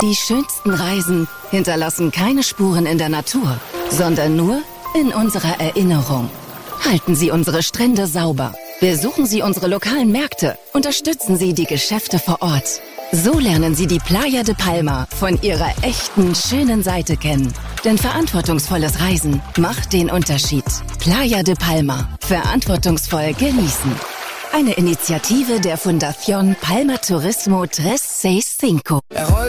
Die schönsten Reisen hinterlassen keine Spuren in der Natur, sondern nur in unserer Erinnerung. Halten Sie unsere Strände sauber. Besuchen Sie unsere lokalen Märkte. Unterstützen Sie die Geschäfte vor Ort. So lernen Sie die Playa de Palma von ihrer echten, schönen Seite kennen. Denn verantwortungsvolles Reisen macht den Unterschied. Playa de Palma. Verantwortungsvoll genießen. Eine Initiative der Fundación Palma Turismo 365.